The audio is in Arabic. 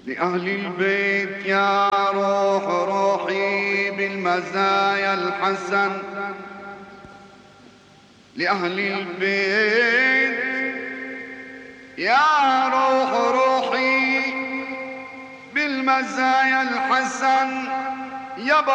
لأهل البيت يا روح روحي بالمزايا الحسن، لأهل البيت يا روح روحي بالمزايا الحسن. يا